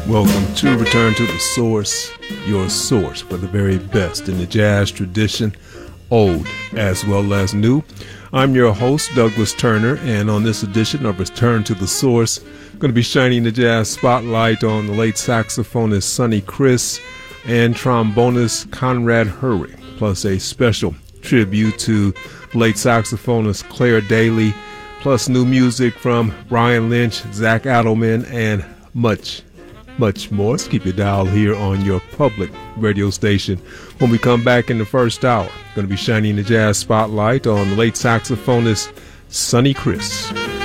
Welcome to Return to the Source, your source for the very best in the jazz tradition, old as well as new. I'm your host, Douglas Turner, and on this edition of Return to the Source, I'm going to be shining the jazz spotlight on the late saxophonist Sonny Criss and trombonist Conrad Hurry, plus a special tribute to late saxophonist Claire Daly, plus new music from Brian Lynch, Zach Adelman, and much more. Let's keep your dial here on your public radio station. When we come back in the first hour, going to be shining the jazz spotlight on the late saxophonist Sonny Criss.